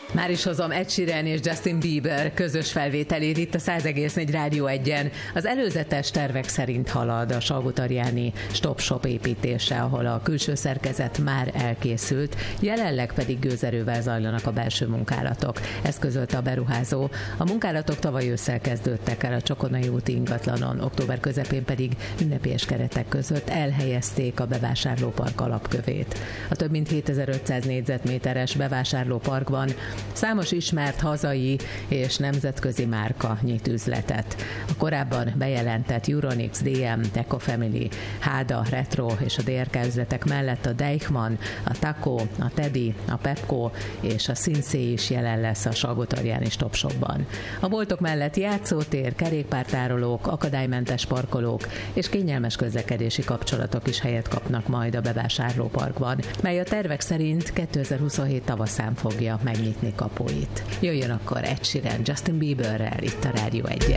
Már is hozom Ed Sheeran és Justin Bieber közös felvételét itt a 100,4 Rádió 1-en. Az előzetes tervek szerint halad a Salgótarjáni Stop Shop építése, ahol a külső szerkezet már elkészült, jelenleg pedig gőzerővel zajlanak a belső munkálatok. Ezt közölte a beruházó. A munkálatok tavaly ősszel kezdődtek el a Csokonai úti ingatlanon, október közepén pedig ünnepélyes keretek között elhelyezték a bevásárlópark alapkövét. A több mint 7500 négyzetméteres bevásárlóparkban számos ismert hazai és nemzetközi márka nyit üzletet. A korábban bejelentett Euronics, DM, Ecofamily, Háda, Retro és a DRK üzletek mellett a Deichmann, a Taco, a Teddy, a Pepco és a Sinsay is jelen lesz a Salgótarjáni Stop Shopban. A boltok mellett játszótér, kerékpártárolók, akadálymentes parkolók és kényelmes közlekedési kapcsolatok is helyet kapnak majd a bevásárlóparkban, mely a tervek szerint 2027 tavaszán fogja megnyitni kapuit. Jöjjön akkor Ed Sheeran Justin Bieberrel itt a Rádió 1-en.